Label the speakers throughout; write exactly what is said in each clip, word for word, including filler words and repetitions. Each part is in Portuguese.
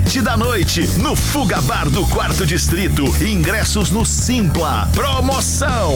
Speaker 1: da noite, no Fuga Bar do Quarto Distrito. Ingressos no Simpla. Promoção.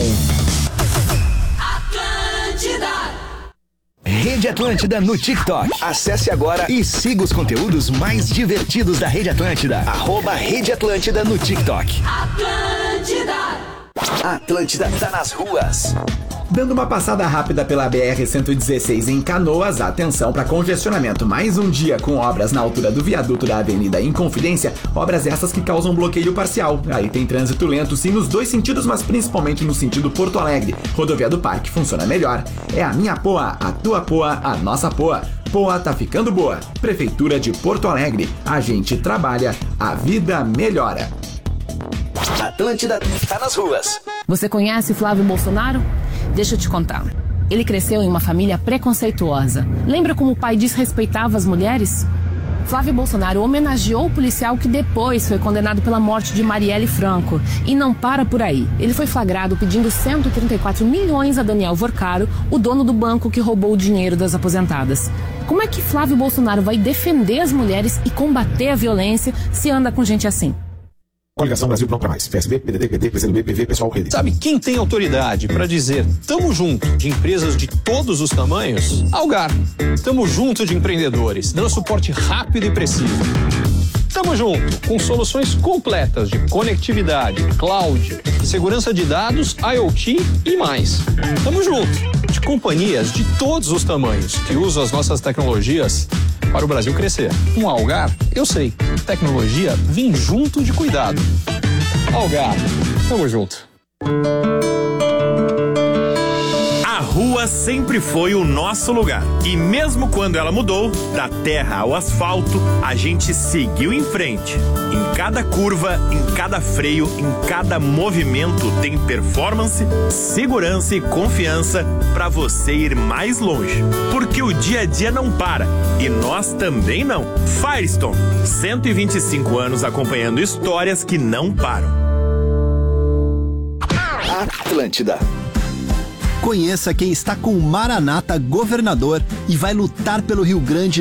Speaker 2: Atlântida.
Speaker 3: Rede Atlântida no TikTok. Acesse agora e siga os conteúdos mais divertidos da Rede Atlântida. Arroba Rede Atlântida no TikTok.
Speaker 2: Atlântida.
Speaker 3: Atlântida tá nas ruas.
Speaker 4: Dando uma passada rápida pela B R cento e dezesseis em Canoas, atenção para congestionamento. Mais um dia com obras na altura do viaduto da Avenida Inconfidência, obras essas que causam bloqueio parcial. Aí tem trânsito lento sim nos dois sentidos, mas principalmente no sentido Porto Alegre. Rodovia do Parque funciona melhor. É a minha Poa, a tua Poa, a nossa Poa. Poa tá ficando boa. Prefeitura de Porto Alegre. A gente trabalha, a vida melhora.
Speaker 3: Atlântida tá nas ruas.
Speaker 5: Você conhece Flávio Bolsonaro? Deixa eu te contar. Ele cresceu em uma família preconceituosa. Lembra como o pai desrespeitava as mulheres? Flávio Bolsonaro homenageou o policial que depois foi condenado pela morte de Marielle Franco. E não para por aí. Ele foi flagrado pedindo cento e trinta e quatro milhões a Daniel Vorcaro, o dono do banco que roubou o dinheiro das aposentadas. Como é que Flávio Bolsonaro vai defender as mulheres e combater a violência se anda com gente assim?
Speaker 6: Coligação Brasil Pronto Pra Mais. P S B, P D T, P T, P C do B, P V, Pessoal, Rede.
Speaker 7: Sabe quem tem autoridade para dizer tamo junto de empresas de todos os tamanhos? Algar. Tamo junto de empreendedores, dando suporte rápido e preciso. Tamo junto com soluções completas de conectividade, cloud, segurança de dados, IoT e mais. Tamo junto de companhias de todos os tamanhos que usam as nossas tecnologias para o Brasil crescer. Com Algar, eu sei, tecnologia vem junto de cuidado. Algar, tamo junto.
Speaker 8: A rua sempre foi o nosso lugar. E mesmo quando ela mudou, da terra ao asfalto, a gente seguiu em frente. Em cada curva, em cada freio, em cada movimento tem performance, segurança e confiança para você ir mais longe. Porque o dia a dia não para. E nós também não. Firestone, cento e vinte e cinco anos acompanhando histórias que não param.
Speaker 3: Atlântida.
Speaker 9: Conheça quem está com o Maranata Governador e vai lutar pelo Rio Grande